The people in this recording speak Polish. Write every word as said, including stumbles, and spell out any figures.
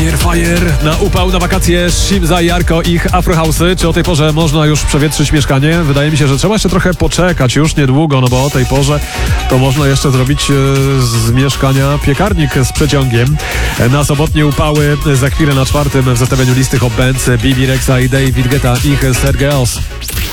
Fire, fire. Na upał, na wakacje Shimza i Jarko, ich Afrohouse'y. Czy o tej porze można już przewietrzyć mieszkanie? Wydaje mi się, że trzeba jeszcze trochę poczekać, już niedługo, no bo o tej porze to można jeszcze zrobić e, z mieszkania piekarnik z przeciągiem. Na sobotnie upały za chwilę na czwartym w zestawieniu listy Hop Bands, Bibi Rexa i David Guetta, ich Sergeos.